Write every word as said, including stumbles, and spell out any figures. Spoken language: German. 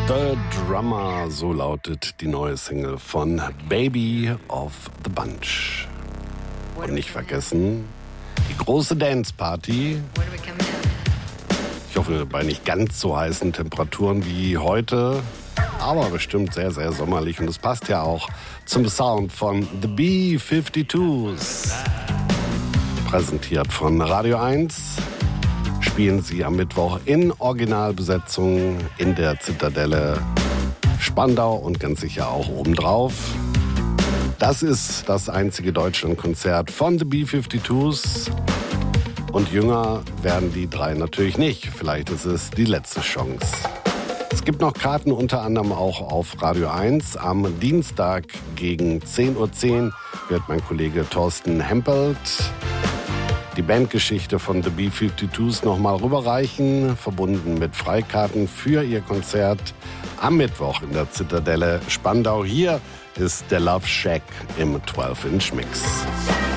The Drummer, so lautet die neue Single von Baby of the Bunch. Und nicht vergessen, die große Dance-Party. Ich hoffe, bei nicht ganz so heißen Temperaturen wie heute, aber bestimmt sehr, sehr sommerlich. Und es passt ja auch zum Sound von The B fünfundfünfzig. Präsentiert von Radio eins. Spielen sie am Mittwoch in Originalbesetzung in der Zitadelle Spandau und ganz sicher auch obendrauf. Das ist das einzige Deutschlandkonzert von The B fünfundfünfzig. Und jünger werden die drei natürlich nicht. Vielleicht ist es die letzte Chance. Es gibt noch Karten, unter anderem auch auf Radio eins. Am Dienstag gegen zehn Uhr zehn wird mein Kollege Thorsten Hempelt die Bandgeschichte von The B fünfundfünfzig nochmal rüberreichen, verbunden mit Freikarten für ihr Konzert am Mittwoch in der Zitadelle Spandau. Hier ist der Love Shack im zwölf Inch Mix.